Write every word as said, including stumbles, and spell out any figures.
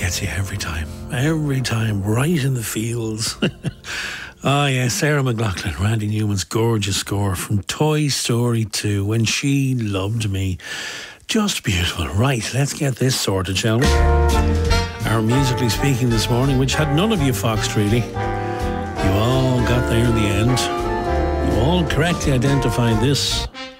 gets you every time. Every time, right in the feels. Ah, yeah, Sarah McLachlan, Randy Newman's gorgeous score from Toy Story two, When She Loved Me. Just beautiful. Right, let's get this sorted, shall we? Our Musically Speaking this morning, which had none of you foxed, really. You all got there in the end. You all correctly identified this